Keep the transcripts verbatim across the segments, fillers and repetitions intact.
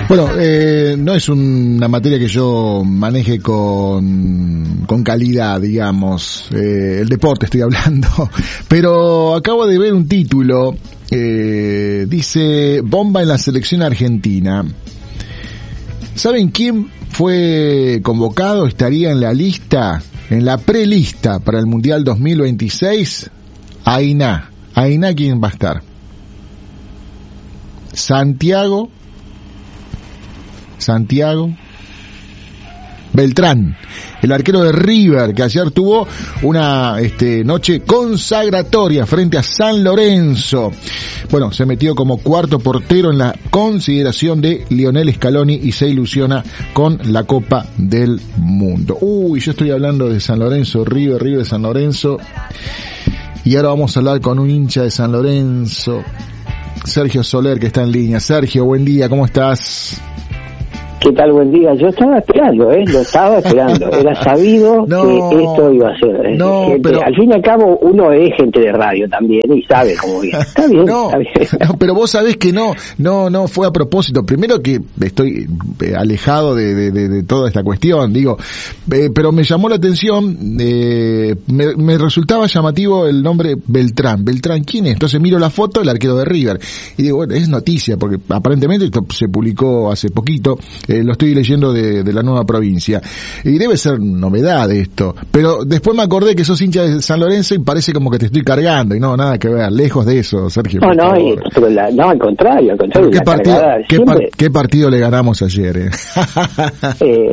Bueno, eh, no es una materia que yo maneje con, con calidad, digamos, eh, el deporte estoy hablando, pero acabo de ver un título, eh, dice bomba en la selección argentina. ¿Saben quién fue convocado? Estaría en la lista, en la prelista para el Mundial dos mil veintiséis. Ainá. Ainá, ¿quién va a estar? Santiago. Santiago Beltrán, el arquero de River, que ayer tuvo una este, noche consagratoria frente a San Lorenzo. Bueno, se metió como cuarto portero en la consideración de Lionel Scaloni y se ilusiona con la Copa del Mundo. Uy, yo estoy hablando de San Lorenzo, River, River de San Lorenzo. Y ahora vamos a hablar con un hincha de San Lorenzo, Sergio Soler, que está en línea. Sergio, buen día, ¿cómo estás? ¿Qué tal? Buen día. Yo estaba esperando, ¿eh? Lo estaba esperando. Era sabido no, que esto iba a ser. No, gente, pero... Al fin y al cabo, uno es gente de radio también y sabe cómo viene. Está bien, no, está bien. No, pero vos sabés que no, no, no fue a propósito. Primero que estoy alejado de, de, de, de toda esta cuestión, digo, eh, pero me llamó la atención, eh, me, me resultaba llamativo el nombre Beltrán. Beltrán, ¿quién es? Entonces miro la foto, el arquero de River. Y digo, bueno, es noticia, porque aparentemente esto se publicó hace poquito. Eh, lo estoy leyendo de, de la Nueva Provincia y debe ser novedad esto, pero después me acordé que sos hincha de San Lorenzo y parece como que te estoy cargando y no, nada que ver, lejos de eso, Sergio. No, no, y, pero la, no, al contrario, al contrario. ¿Qué, partido, ¿qué, siempre... par, ¿Qué partido le ganamos ayer? Eh? eh,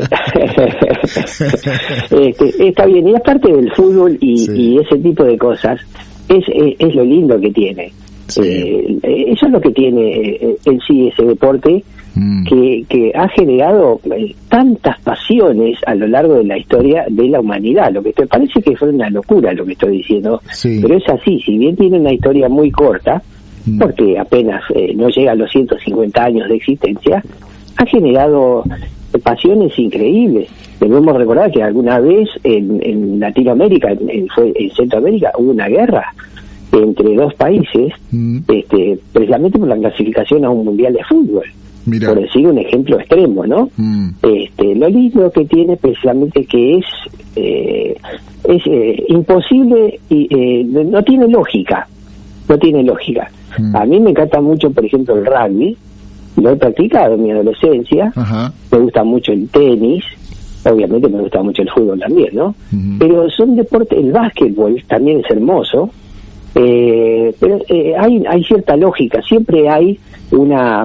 este, está bien, y es parte del fútbol y, sí. y ese tipo de cosas es, es, es lo lindo que tiene. Sí. Eh, eso es lo que tiene eh, en sí ese deporte, mm. que, que ha generado eh, tantas pasiones a lo largo de la historia de la humanidad. Lo que te parece que fue una locura lo que estoy diciendo, sí. pero es así. Si bien tiene una historia muy corta, mm. porque apenas eh, no llega a los ciento cincuenta años de existencia, ha generado eh, pasiones increíbles. Debemos recordar que alguna vez en, en Latinoamérica, en, en, fue, en Centroamérica, hubo una guerra entre dos países, mm. este, precisamente por la clasificación a un mundial de fútbol. Mirá. Por decir un ejemplo extremo, ¿no? Mm. Este, lo lindo que tiene precisamente que es eh, es eh, imposible y eh, no tiene lógica, no tiene lógica. Mm. A mí me encanta mucho, por ejemplo, el rugby, lo he practicado en mi adolescencia. Ajá. Me gusta mucho el tenis. Obviamente me gusta mucho el fútbol también, ¿no? Mm. Pero son deportes, el básquetbol también es hermoso. Eh, pero eh, hay hay cierta lógica, siempre hay una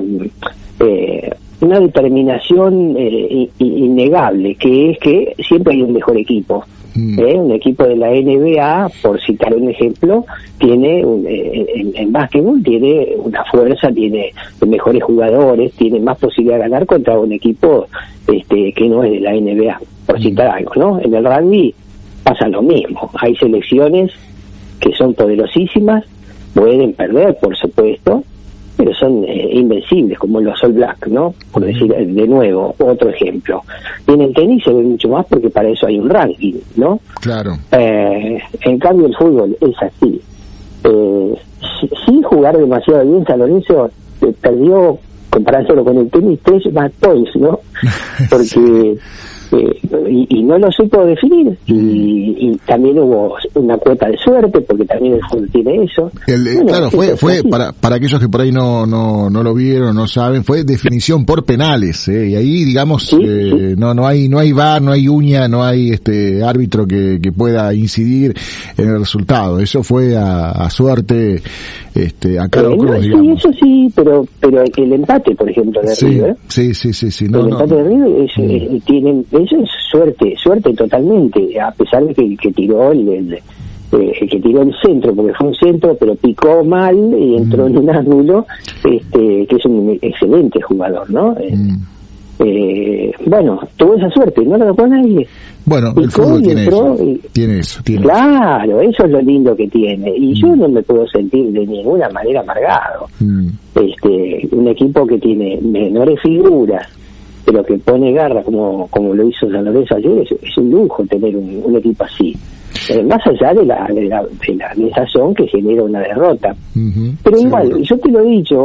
eh, una determinación eh, innegable, que es que siempre hay un mejor equipo. Mm. ¿eh? Un equipo de la N B A, por citar un ejemplo, tiene un, eh, en, en básquetbol tiene una fuerza, tiene mejores jugadores, tiene más posibilidad de ganar contra un equipo este que no es de la N B A, por citar mm. algo, ¿no? En el rugby pasa lo mismo, hay selecciones que son poderosísimas, pueden perder, por supuesto, pero son eh, invencibles, como los All Blacks, ¿no? Por decir de nuevo, otro ejemplo. Y en el tenis se ve mucho más porque para eso hay un ranking, ¿no? Claro. Eh, en cambio el fútbol es así. Eh, sin jugar demasiado bien, San Lorenzo eh, perdió, comparándolo con el tenis, tres match points, ¿no? Porque... Eh, y, y no lo supo definir y, y también hubo una cuota de suerte porque también el fútbol tiene eso. El, bueno, claro, fue fue para para aquellos que por ahí no no no lo vieron, no saben, fue definición por penales, ¿eh? Y ahí digamos ¿Sí? eh, ¿Sí? no no hay no hay V A R, no hay uña, no hay este árbitro que, que pueda incidir en el resultado. Eso fue a, a suerte, este a Caro eh, Cruz, no, digamos. Sí, eso sí, pero pero el empate, por ejemplo, de sí, River. Sí, sí, sí, sí, no, el no. empate de River es, mm. es, tienen eso es suerte, suerte totalmente, a pesar de que, que tiró el, el, eh, que tiró el centro, porque fue un centro, pero picó mal y entró mm. en un ángulo, este, que es un excelente jugador, ¿no? Mm. Eh, bueno, tuvo esa suerte, no lo tocó nadie. Bueno, el fútbol tiene eso, y, tiene eso, tiene claro, eso. eso es lo lindo que tiene, y mm. yo no me puedo sentir de ninguna manera amargado. Mm. Este, un equipo que tiene menores figuras, pero que pone garra como como lo hizo San Lorenzo ayer, es, es un lujo tener un, un equipo así, eh, más allá de la de la, de la desazón que genera una derrota. Uh-huh, pero igual, seguro. Yo te lo he dicho,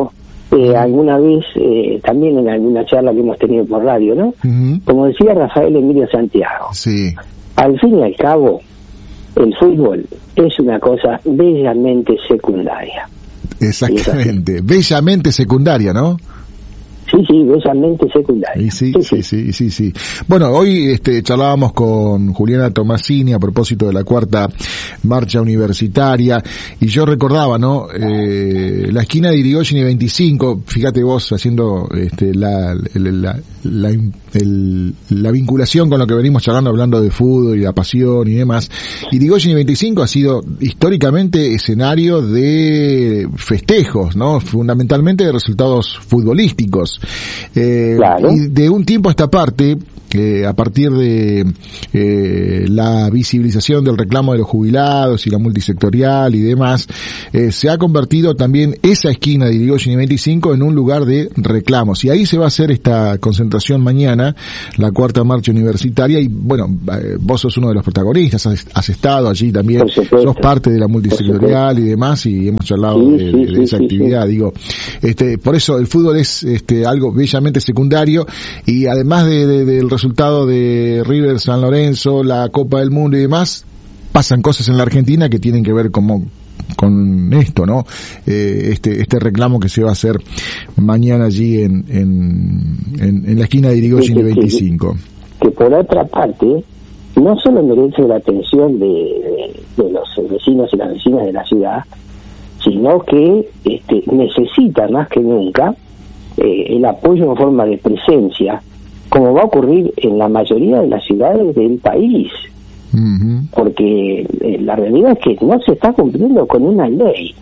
eh, alguna vez, eh, también en alguna charla que hemos tenido por radio, ¿no? Uh-huh. Como decía Rafael Emilio Santiago, sí. Al fin y al cabo, el fútbol es una cosa bellamente secundaria. Exactamente, bellamente secundaria, ¿no? Sí, sí, bellamente secundaria. Y sí, sí, sí, sí, sí, sí. Bueno, hoy este, charlábamos con Juliana Tomasini a propósito de la cuarta marcha universitaria, y yo recordaba, ¿no? Eh, la esquina de Irigoyen y veinticinco, fíjate vos haciendo este, la, la, la, la, el, la vinculación con lo que venimos charlando, hablando de fútbol y la pasión y demás. Irigoyen y veinticinco ha sido históricamente escenario de festejos, ¿no? Fundamentalmente de resultados futbolísticos. Eh, claro. Y de un tiempo a esta parte, eh, a partir de eh, la visibilización del reclamo de los jubilados y la multisectorial y demás, eh, se ha convertido también esa esquina de Irigoyen y veinticinco en un lugar de reclamos, y ahí se va a hacer esta concentración mañana, la cuarta marcha universitaria. Y bueno, eh, vos sos uno de los protagonistas, has, has estado allí también, sos parte de la multisectorial y demás, y hemos charlado sí, de, sí, de, de esa sí, actividad, sí. Digo, este, por eso el fútbol es este algo bellamente secundario, y además de, de, del resultado de River San Lorenzo, la Copa del Mundo y demás, pasan cosas en la Argentina que tienen que ver como con esto, ¿no? Eh, este este reclamo que se va a hacer mañana allí en en, en, en la esquina de Irigoyen y veinticinco. Que, que por otra parte no solo merece la atención de, de, de los vecinos y las vecinas de la ciudad, sino que este, necesita más que nunca eh, el apoyo en forma de presencia, como va a ocurrir en la mayoría de las ciudades del país. Uh-huh. Porque eh, la realidad es que no se está cumpliendo con una ley.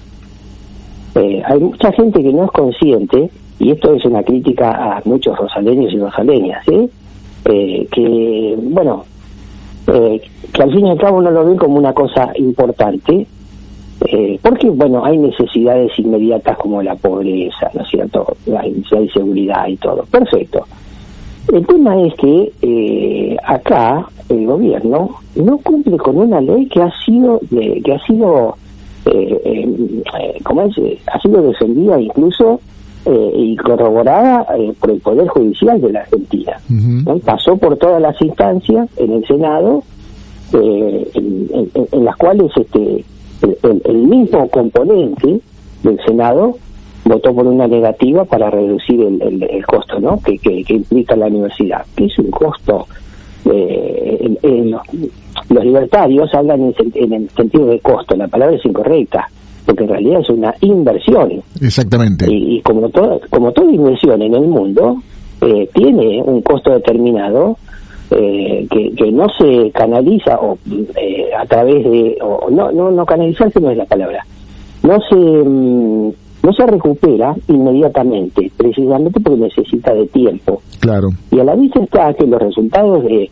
Eh, hay mucha gente que no es consciente, y esto es una crítica a muchos rosaleños y rosaleñas, ¿eh? Eh, que, bueno, eh, que al fin y al cabo no lo ven como una cosa importante, eh, porque, bueno, hay necesidades inmediatas como la pobreza, ¿no es cierto? La inseguridad y todo. Perfecto. El tema es que eh, acá el gobierno no cumple con una ley que ha sido eh, que ha sido eh, eh, ¿cómo es? ha sido defendida incluso eh, y corroborada eh, por el Poder Judicial de la Argentina. Uh-huh. ¿No? Pasó por todas las instancias en el Senado, eh, en, en, en las cuales este el, el, el mismo componente del Senado votó por una negativa para reducir el, el, el costo, ¿no? Que, que, que implica la universidad, que es un costo. Eh, en, en los, los libertarios hablan en, en el sentido de costo, la palabra es incorrecta, porque en realidad es una inversión. Exactamente. Y, y como toda como toda inversión en el mundo eh, tiene un costo determinado eh, que, que no se canaliza o eh, a través de o no no no canalizarse no es la palabra, no se mmm, no se recupera inmediatamente, precisamente porque necesita de tiempo. Claro. Y a la vista está que los resultados de,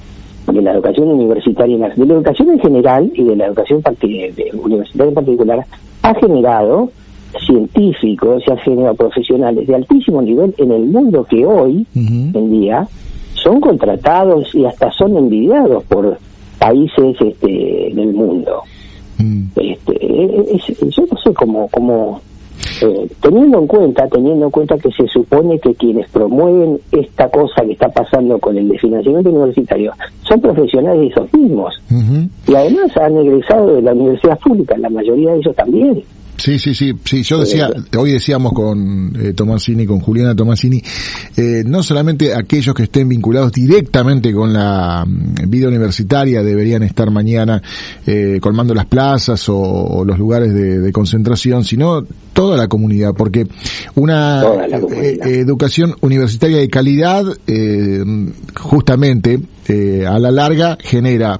de la educación universitaria, de la educación en general y de la educación de, de universitaria en particular, ha generado científicos y ha generado profesionales de altísimo nivel en el mundo que hoy uh-huh. en día son contratados y hasta son envidiados por países este, del mundo. Uh-huh. Este, es, es, yo no sé cómo... cómo Eh, teniendo en cuenta teniendo en cuenta que se supone que quienes promueven esta cosa que está pasando con el financiamiento universitario son profesionales de esos mismos, uh-huh. y además han egresado de la universidad pública, la mayoría de ellos también. Sí, sí, sí, sí, yo decía, hoy decíamos con eh, Tomasini, con Juliana Tomasini, eh, no solamente aquellos que estén vinculados directamente con la vida universitaria deberían estar mañana eh, colmando las plazas o, o los lugares de, de concentración, sino toda la comunidad, porque una eh, educación universitaria de calidad eh, justamente eh, a la larga genera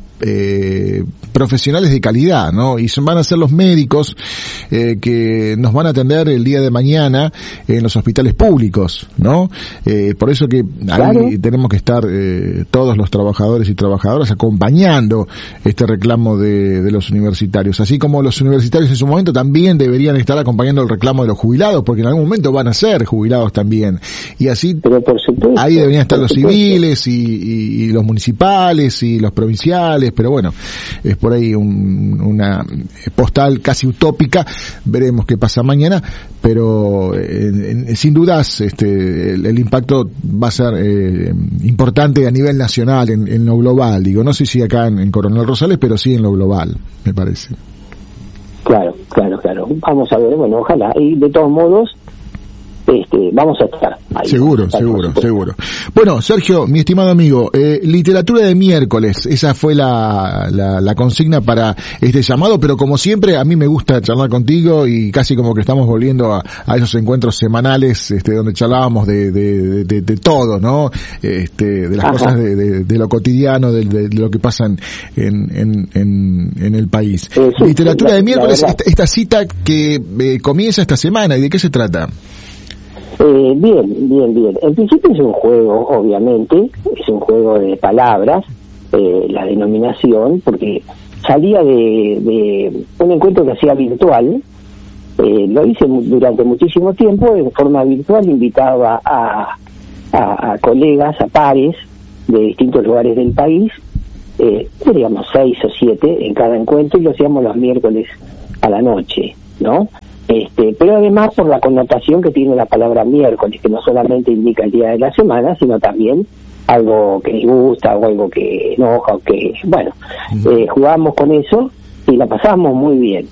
eh, profesionales de calidad, ¿no? Y son, van a ser los médicos eh, que nos van a atender el día de mañana en los hospitales públicos, ¿no? Eh, por eso que claro. ahí tenemos que estar eh, todos los trabajadores y trabajadoras acompañando este reclamo de, de los universitarios, así como los universitarios en su momento también deberían estar acompañando el reclamo de los jubilados, porque en algún momento van a ser jubilados también, y así Pero por supuesto, ahí deberían estar los civiles y, y, y los municipales y los provinciales, Rosales, pero bueno, es por ahí un, una postal casi utópica, veremos qué pasa mañana, pero eh, en, sin dudas este, el, el impacto va a ser eh, importante a nivel nacional, en, en lo global, digo, no sé si acá en, en Coronel Rosales, pero sí en lo global, me parece. Claro, claro, claro. Vamos a ver, bueno, ojalá. Y de todos modos, este, vamos a estar ahí. Seguro, estar, seguro, seguro. Bueno, Sergio, mi estimado amigo, eh, literatura de miércoles, esa fue la, la, la consigna para este llamado, pero como siempre, a mí me gusta charlar contigo y casi como que estamos volviendo a, a esos encuentros semanales, este, donde charlábamos de, de, de, de todo, ¿no? Este, de las Ajá. cosas de, de, de lo cotidiano, de, de, de lo que pasa en, en, en, en el país. Eh, sí, literatura sí, la, de miércoles, esta, esta cita que eh, comienza esta semana, ¿y de qué se trata? Eh, bien, bien, bien. En principio es un juego, obviamente, es un juego de palabras, eh, la denominación, porque salía de, de un encuentro que hacía virtual, eh, lo hice durante muchísimo tiempo, en forma virtual, invitaba a, a, a colegas, a pares de distintos lugares del país, eh, teníamos seis o siete en cada encuentro y lo hacíamos los miércoles a la noche, ¿no? Este, pero además por la connotación que tiene la palabra miércoles, que no solamente indica el día de la semana, sino también algo que gusta o algo que enoja o que, bueno, uh-huh. eh, jugamos con eso y la pasamos muy bien.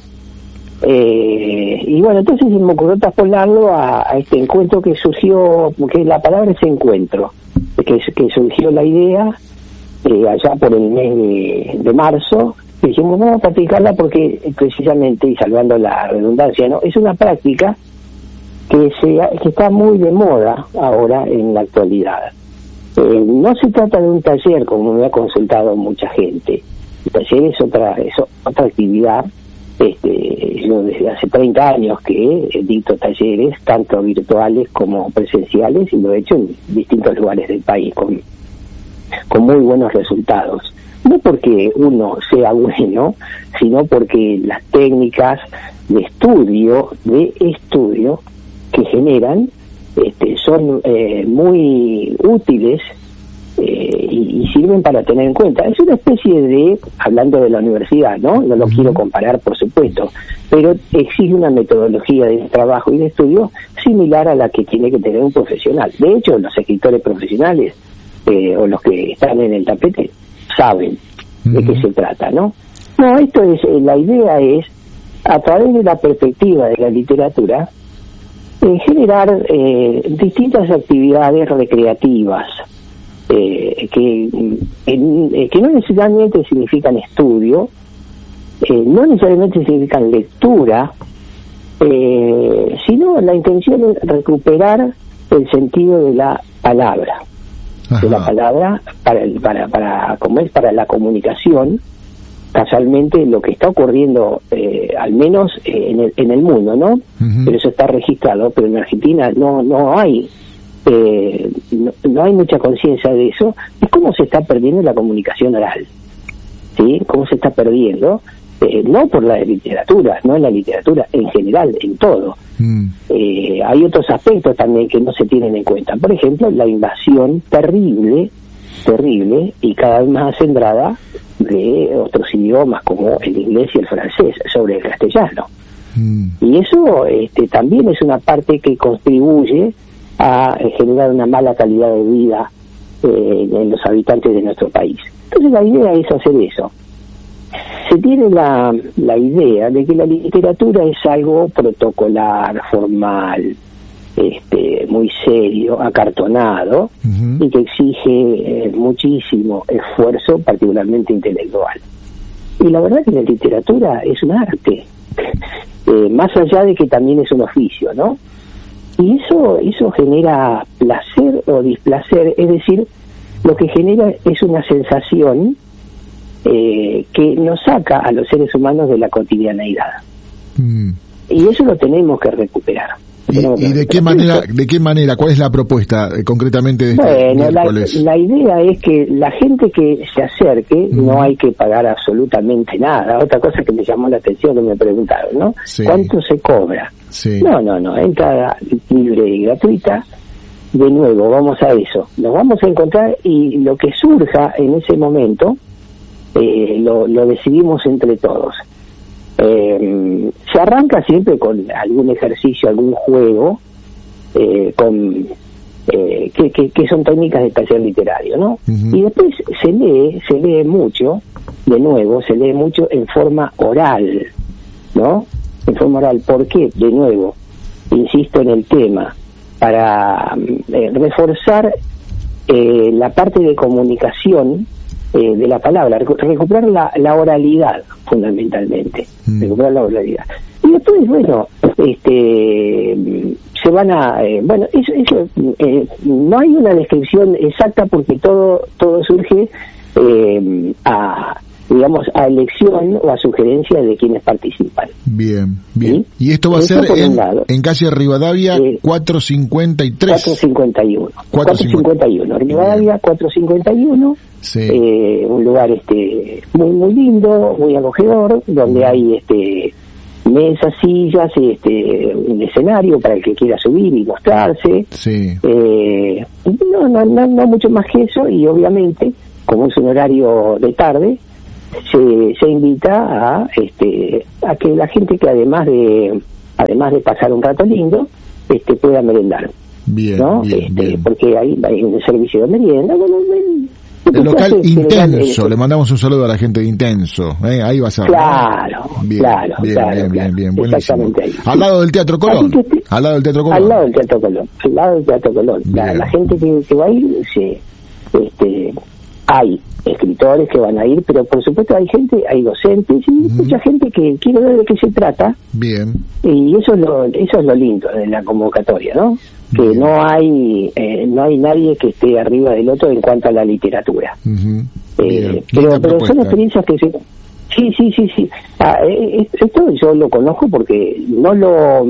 Eh, y bueno, entonces me ocurrió traspolarlo a, a este encuentro que surgió, porque la palabra es encuentro, que, que surgió la idea eh, allá por el mes de, de marzo. Y dijimos, vamos a practicarla porque precisamente, y salvando la redundancia, no es una práctica que, se, que está muy de moda ahora en la actualidad. Eh, no se trata de un taller, como me ha consultado mucha gente. El taller es otra, es otra actividad. Este, yo desde hace treinta años que dicto talleres, tanto virtuales como presenciales, y lo he hecho en distintos lugares del país, con, con muy buenos resultados. No porque uno sea bueno, sino porque las técnicas de estudio, de estudio que generan, este, son eh, muy útiles eh, y, y sirven para tener en cuenta. Es una especie de, hablando de la universidad, ¿no? No lo uh-huh. quiero comparar, por supuesto, pero exige una metodología de trabajo y de estudio similar a la que tiene que tener un profesional. De hecho, los escritores profesionales eh, o los que están en el tapete saben de uh-huh. qué se trata, ¿no? No, esto es, eh, la idea es, a través de la perspectiva de la literatura, eh, generar eh, distintas actividades recreativas, eh, que, eh, que no necesariamente significan estudio, eh, no necesariamente significan lectura, eh, sino la intención es recuperar el sentido de la palabra. Ajá. De la palabra para el, para para como es para la comunicación. Casualmente lo que está ocurriendo eh, al menos eh, en el en el mundo, ¿no? Uh-huh. Pero eso está registrado, pero en Argentina no no hay eh, no, no hay mucha conciencia de eso. Es cómo se está perdiendo la comunicación oral, ¿sí? Cómo se está perdiendo, eh, no por la literatura, no en la literatura, en general, en todo. Mm. Eh, hay otros aspectos también que no se tienen en cuenta. Por ejemplo, la invasión terrible, terrible y cada vez más acendrada de otros idiomas como el inglés y el francés sobre el castellano. Mm. Y eso este, también es una parte que contribuye a generar una mala calidad de vida eh, en los habitantes de nuestro país. Entonces la idea es hacer eso. Se tiene la, la idea de que la literatura es algo protocolar, formal, este, muy serio, acartonado, uh-huh. y que exige eh, muchísimo esfuerzo, particularmente intelectual. Y la verdad que la literatura es un arte, eh, más allá de que también es un oficio, ¿no? Y eso, eso genera placer o displacer, es decir, lo que genera es una sensación Eh, que nos saca a los seres humanos de la cotidianeidad. Mm. Y eso lo tenemos que recuperar. ¿Y, tenemos que y de recuperar. qué manera, de qué manera, cuál es la propuesta eh, concretamente de este bueno, miércoles? La, la idea es que la gente que se acerque, mm. no hay que pagar absolutamente nada. Otra cosa que me llamó la atención que me preguntaron, ¿no? Sí. ¿Cuánto se cobra? Sí. No, no, no, entrada libre y gratuita. De nuevo, vamos a eso. Nos vamos a encontrar y lo que surja en ese momento eh, lo, lo decidimos entre todos. Eh, se arranca siempre con algún ejercicio, algún juego, eh, con eh, que, que, que son técnicas de taller literario, ¿no? Uh-huh. Y después se lee, se lee mucho, de nuevo, se lee mucho en forma oral, ¿no? En forma oral. ¿Por qué? De nuevo, insisto en el tema, para eh, reforzar eh, la parte de comunicación eh, de la palabra, recuperar la, la oralidad fundamentalmente, mm. recuperar la oralidad. Y después, bueno, este se van a, eh, bueno, eso, eso eh, no hay una descripción exacta porque todo todo surge eh, a digamos, a elección o a sugerencia de quienes participan. Bien, bien. ¿Sí? Y esto va a ser en, en calle Rivadavia eh, cuatrocientos cincuenta y tres. cuatrocientos cincuenta y uno. cuatrocientos cincuenta y uno. Rivadavia cuatrocientos cincuenta y uno. Sí. Eh, un lugar este muy muy lindo, muy acogedor, donde hay este mesas, sillas, este un escenario para el que quiera subir y mostrarse. Sí. Eh, no, no, no, no mucho más que eso, y obviamente, como es un horario de tarde, se, se invita a este a que la gente que además de además de pasar un rato lindo este pueda merendar, bien, ¿no? bien, este, bien. Porque hay, hay un servicio de merienda, bueno, el, el local Intenso, el, le mandamos un saludo a la gente de Intenso, ¿eh? Ahí va a ser. Claro, bien, claro, bien, claro, bien, claro, bien, bien, exactamente ahí. Al lado del Teatro Colón, que, al lado del Teatro Colón. Al lado del Teatro Colón, al lado del Teatro Colón. La, la gente que, que va a ir, sí, este, hay escritores que van a ir, pero por supuesto hay gente, hay docentes y uh-huh. mucha gente que quiere ver de qué se trata. Bien. Y eso es lo, eso es lo lindo de la convocatoria, ¿no? Que bien. no hay eh, no hay nadie que esté arriba del otro en cuanto a la literatura. Uh-huh. Eh, pero pero son experiencias que se... Sí, sí, sí, sí. Ah, eh, esto yo lo conozco porque no lo...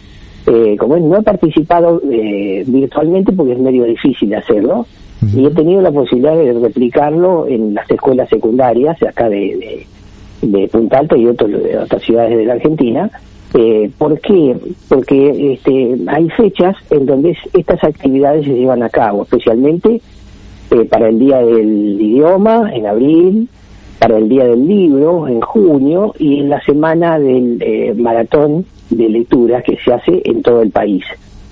Eh, como es, no he participado eh, virtualmente porque es medio difícil hacerlo. Uh-huh. Y he tenido la posibilidad de replicarlo en las escuelas secundarias acá de, de, de Punta Alta y otros, de otras ciudades de la Argentina. Eh, ¿Por qué? Porque este, hay fechas en donde estas actividades se llevan a cabo, especialmente eh, para el Día del Idioma, en abril, para el Día del Libro, en junio, y en la semana del eh, maratón de lectura que se hace en todo el país.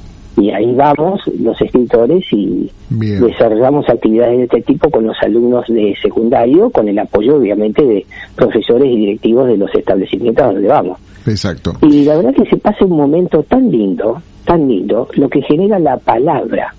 Y ahí vamos los escritores y bien. desarrollamos actividades de este tipo con los alumnos de secundario, con el apoyo obviamente de profesores y directivos de los establecimientos a donde vamos. Exacto. Y la verdad que se pasa un momento tan lindo, tan lindo, lo que genera la palabra,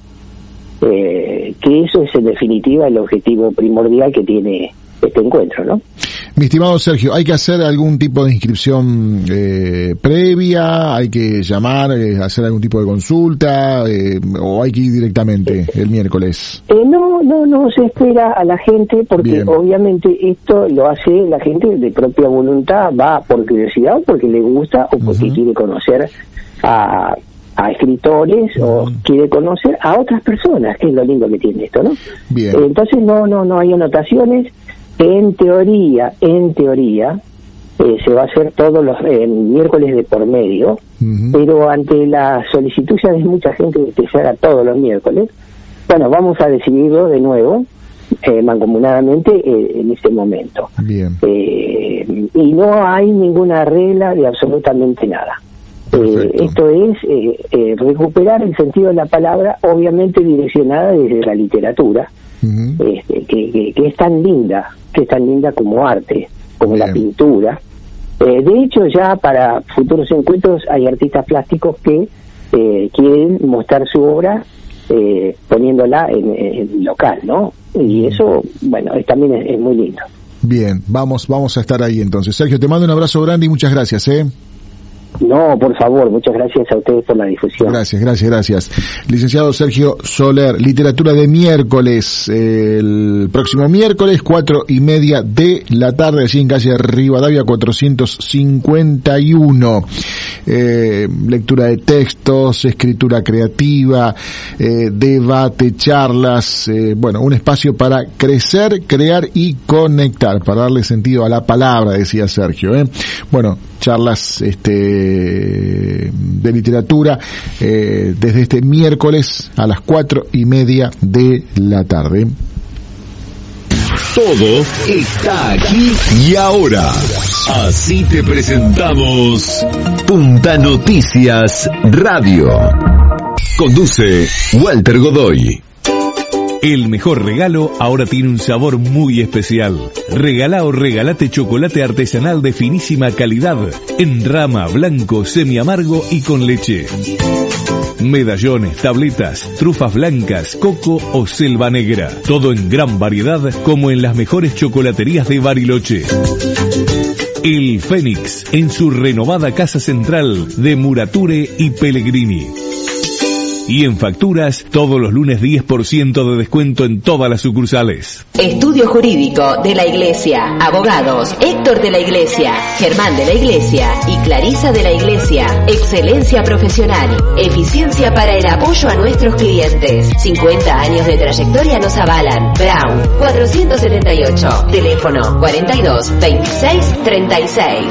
eh, que eso es en definitiva el objetivo primordial que tiene este encuentro, ¿no? Mi estimado Sergio, ¿hay que hacer algún tipo de inscripción eh, previa? ¿Hay que llamar, eh, hacer algún tipo de consulta? Eh, ¿O hay que ir directamente el miércoles? Eh, no, no, no se espera a la gente porque Bien. obviamente esto lo hace la gente de propia voluntad, va por curiosidad o porque le gusta o porque uh-huh. quiere conocer a... a escritores uh-huh. o quiere conocer a otras personas, que es lo lindo que tiene esto, ¿no? Bien. Eh, entonces no, no, no hay anotaciones. En teoría, en teoría, eh, se va a hacer todos los eh, miércoles de por medio, uh-huh. pero ante la solicitud ya de mucha gente de que se haga todos los miércoles, bueno, vamos a decidirlo de nuevo, eh, mancomunadamente, eh, en este momento. Bien. Eh, y no hay ninguna regla de absolutamente nada. Eh, esto es eh, eh, recuperar el sentido de la palabra, obviamente direccionada desde la literatura, uh-huh. este, que, que, que es tan linda, que es tan linda como arte, como Bien. la pintura. Eh, de hecho, ya para futuros encuentros hay artistas plásticos que eh, quieren mostrar su obra eh, poniéndola en, en local, ¿no? Y eso, bueno, es, también es, es muy lindo. Bien, vamos, vamos a estar ahí entonces. Sergio, te mando un abrazo grande y muchas gracias, ¿eh? No, por favor, muchas gracias a ustedes por la difusión. Gracias, gracias, gracias. Licenciado Sergio Soler, literatura de miércoles, eh, el próximo miércoles, cuatro y media de la tarde, allí en calle Rivadavia cuatrocientos cincuenta y uno. Eh, lectura de textos, escritura creativa, eh, debate, charlas, eh, bueno, un espacio para crecer, crear y conectar, para darle sentido a la palabra, decía Sergio, ¿eh? Bueno, charlas, este, de literatura eh, desde este miércoles a las cuatro y media de la tarde. Todo está aquí y ahora. Así te presentamos Punta Noticias Radio. Conduce Walter Godoy. El mejor regalo ahora tiene un sabor muy especial. Regalá o regalate chocolate artesanal de finísima calidad, en rama, blanco, semiamargo y con leche. Medallones, tabletas, trufas blancas, coco o selva negra. Todo en gran variedad, como en las mejores chocolaterías de Bariloche. El Fénix, en su renovada casa central de Murature y Pellegrini. Y en facturas, todos los lunes diez por ciento de descuento en todas las sucursales. Estudio Jurídico de la Iglesia. Abogados Héctor de la Iglesia, Germán de la Iglesia y Clarisa de la Iglesia. Excelencia profesional. Eficiencia para el apoyo a nuestros clientes. cincuenta años de trayectoria nos avalan. Brown, cuatrocientos setenta y ocho. Teléfono cuarenta y dos, veintiséis, treinta y seis.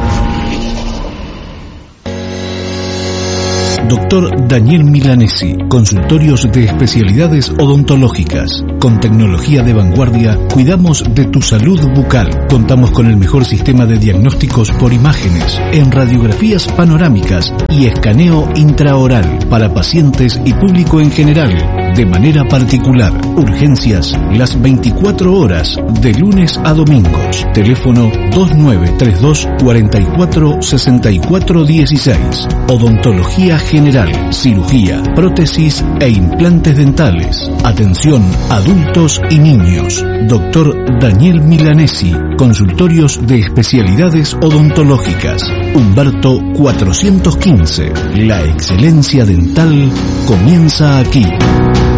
Doctor Daniel Milanesi, consultorios de especialidades odontológicas. Con tecnología de vanguardia, cuidamos de tu salud bucal. Contamos con el mejor sistema de diagnósticos por imágenes, en radiografías panorámicas y escaneo intraoral para pacientes y público en general, de manera particular. Urgencias las veinticuatro horas, de lunes a domingos. Teléfono dos nueve tres dos, cuatro cuatro, seis cuatro uno seis. Odontología general, cirugía, prótesis e implantes dentales. Atención adultos y niños. Doctor Daniel Milanesi, consultorios de especialidades odontológicas. Humberto cuatrocientos quince. La excelencia dental comienza aquí.